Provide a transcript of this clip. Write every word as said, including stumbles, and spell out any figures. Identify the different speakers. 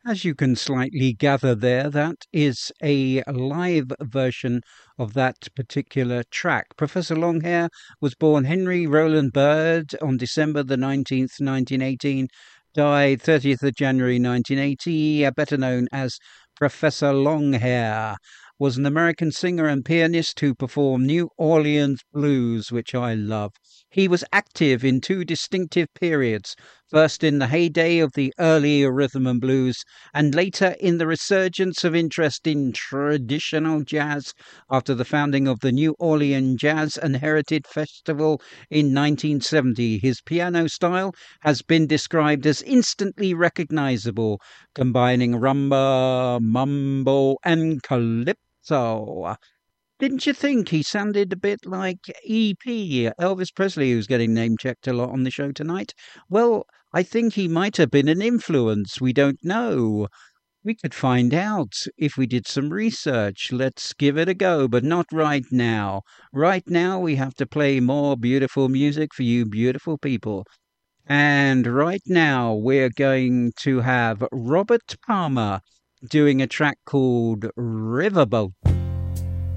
Speaker 1: As you can slightly gather there, that is a live version of that particular track. Professor Longhair was born Henry Roland Bird on December the nineteenth, nineteen eighteen, died thirtieth of January nineteen eighty, uh, better known as Professor Longhair, was an American singer and pianist who performed New Orleans blues, which I love. He was active in two distinctive periods, first in the heyday of the early rhythm and blues, and later in the resurgence of interest in traditional jazz after the founding of the New Orleans Jazz and Heritage Festival in nineteen seventy. His piano style has been described as instantly recognizable, combining rumba, mambo, and calypso. Didn't you think he sounded a bit like E P, Elvis Presley, who's getting name-checked a lot on the show tonight? Well, I think he might have been an influence. We don't know. We could find out if we did some research. Let's give it a go, but not right now. Right now, we have to play more beautiful music for you beautiful people. And right now, we're going to have Robert Palmer doing a track called Riverboat.